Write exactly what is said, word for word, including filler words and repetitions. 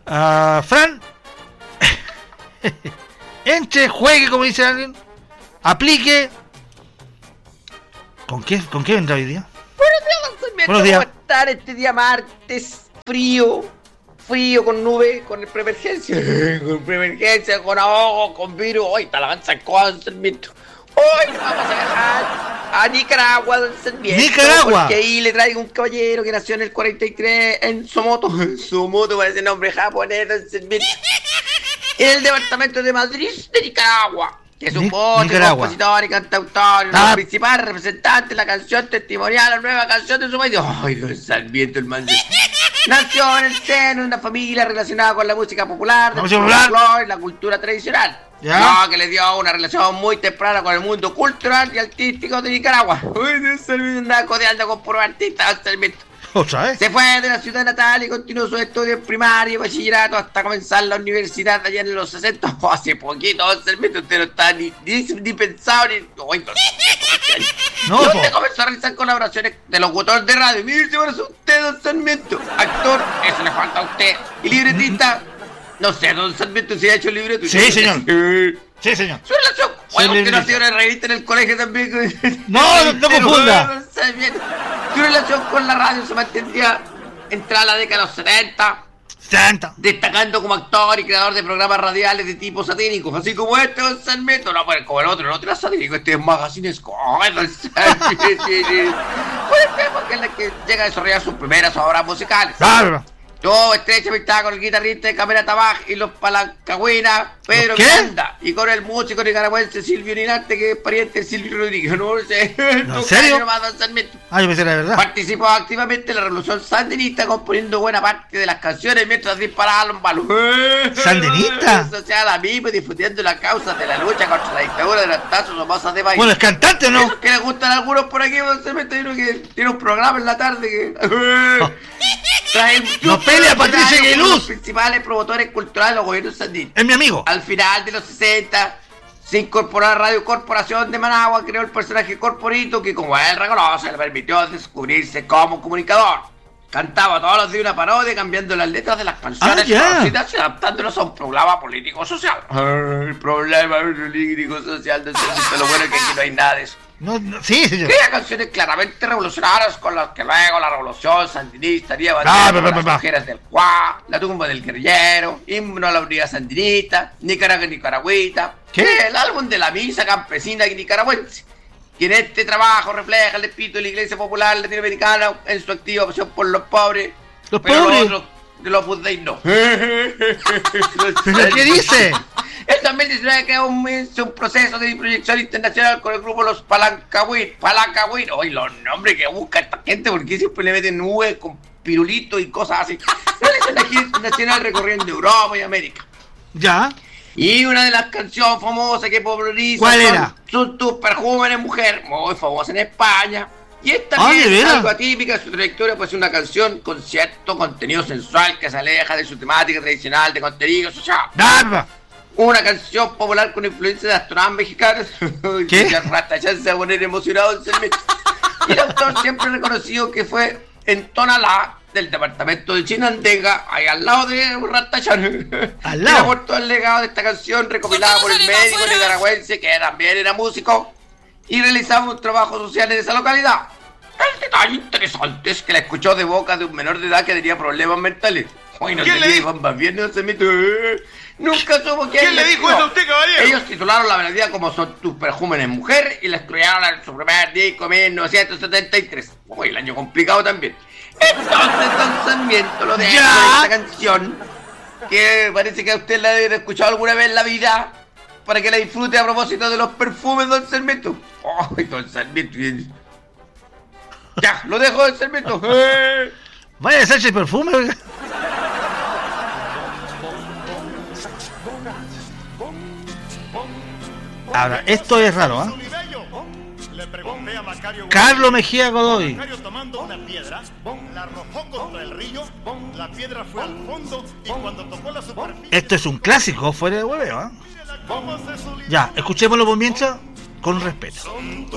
Uh, Fran, entre, juegue, como dice alguien, aplique. ¿Con qué, con qué vendrá hoy día? Buenos días, Buenos días. ¿Cómo estar este día martes? Frío, frío con nube, con el preemergencia, con preemergencia, con ahogo, con virus. Hoy está la ganza con Sarmiento. Hoy nos vamos a viajar a Nicaragua, don Sarmiento. Nicaragua. Porque ahí le traigo un caballero que nació en el cuarenta y tres en Somoto. Somoto parece nombre japonés, don Sarmiento. En el departamento de Madrid de Nicaragua. Que es un Nic- músico, compositor y cantautor, el ah. principal representante de la canción testimonial, la nueva canción de su país. Ay, don Sarmiento, el man. Nació en el seno de una familia relacionada con la música popular, la música popular, y la cultura tradicional. ¿Ya? No, que le dio una relación muy temprana con el mundo cultural y artístico de Nicaragua. Uy, don Sarmiento andaba codeando con puros artistas, don Sarmiento. ¿Otra vez? Se fue de la ciudad natal y continuó sus estudios primarios y bachillerato hasta comenzar la universidad allá en los sesenta. Oh, hace poquito, don Sarmiento, usted no está ni, ni, ni pensado ni... Oh, no, ¿dónde comenzó a realizar colaboraciones de locutor de radio? Mire, se parece usted, don Sarmiento. Actor, eso le falta a usted. Y libretista, no sé, don Sarmiento, si ha hecho libreto. Sí, señor. Sí, señor. Su relación. Bueno, usted no ha sido una revista en el colegio también. No, no, no confunda. Su relación con la radio se mantendría entre la década de los setenta, setenta, destacando como actor y creador de programas radiales de tipo satírico, así como este, don Sarmiento. No, pues como el otro, el otro era satírico, este es magacinesco. Ay, don Sarmiento. Pues porque es la que llega a desarrollar sus primeras obras musicales. Claro. Tuvo estrecha amistad con el guitarrista de Camerata Bach y los Palancagüinas, Pedro Miranda, y con el músico nicaragüense Silvio Ninarte, que es pariente de Silvio Rodríguez. No sé. ¿En serio? Nomás, don Sarmiento. Ah, yo pensé la verdad. Participó activamente en la revolución sandinista, componiendo buena parte de las canciones mientras disparaba los balos. ¿Sandinista? Social a mí, pues, difundiendo las causas de la lucha contra la dictadura de las tazas famosas de país. Bueno, ¿es cantante o no? Eso que le gustan a algunos por aquí, don Sarmiento, que tiene un programa en la tarde que... Oh. Trae no pelea Patricia Guiluz. Los principales promotores culturales de los gobiernos sandinistas. Es mi amigo. Al final de los sesenta se incorporó a Radio Corporación de Managua, creó el personaje Corporito, que como él reconoce le permitió descubrirse como comunicador. Cantaba todos los días una parodia, cambiando las letras de las canciones ah, yeah. y adaptándolos a un programa político-social. El problema político-social de lo bueno es que aquí no hay nada de eso. No, no, sí, señor. Crea canciones claramente revolucionarias con las que luego la revolución sandinista haría ah, bandera las mujeres del Cuá, la tumba del guerrillero, himno a la unidad sandinista, Nicaragua Nicaragüita, ¿qué? El álbum de la misa campesina nicaragüense. Y en este trabajo refleja el espíritu de la Iglesia Popular Latinoamericana en su activa pasión por los pobres. ¿Los pero pobres? Los, de los buddeis no. ¿Pero qué dice? En dos mil diecinueve creó un, un proceso de proyección internacional con el grupo Los Palancagüinos. Palancagüinos. Oye, los nombres que busca esta gente, porque siempre le meten nubes con pirulitos y cosas así. Realizó una gira internacional recorriendo Europa y América. Ya. Y una de las canciones famosas que populariza ¿cuál era? Son tus perjúmenes, mujer, muy famosa en España. Y esta ah, es algo atípica de su trayectoria, pues es una canción con cierto contenido sensual que se aleja de su temática tradicional de contenido social. ¡Dama! Una canción popular con influencia de astronautas mexicanos. ¿Qué? Ya rata, ya se va a poner emocionado en ser México. Y el autor siempre reconocido que fue en Tonalá, del departamento de Chinandega, ahí al lado de Ratachan. Al lado. Aportó el legado de esta canción recopilada por el médico nicaragüense, que también era músico, y realizaba un trabajo social en esa localidad. El detalle interesante es que la escuchó de boca de un menor de edad que tenía problemas mentales. Hoy no ¿Quién le dijo? Más bien no se mete. Nunca supo quién. ¿Quién le dijo eso a usted, caballero? Ellos titularon la melodía como Son tus perjúmenes, mujer, y la estudiaron en su primer disco en mil novecientos setenta y tres. Uy, el año complicado también. Entonces, don Sarmiento lo dejo con esta canción, que parece que a usted la debe escuchado alguna vez en la vida, para que la disfrute a propósito de los perfumes, don Sarmiento. Ay, don Sarmiento. Ya, lo dejo, don Sarmiento. Vaya a echarse perfume. Ahora, esto es raro, ¿ah? ¿eh? Carlos Mejía Godoy. Macario tomando una piedra, la arrojó contra el río, la piedra fue al fondo y cuando tocó la superficie... Esto es un clásico fuera de hueveo, ¿eh? Ya, escuchémoslo por mientras con respeto.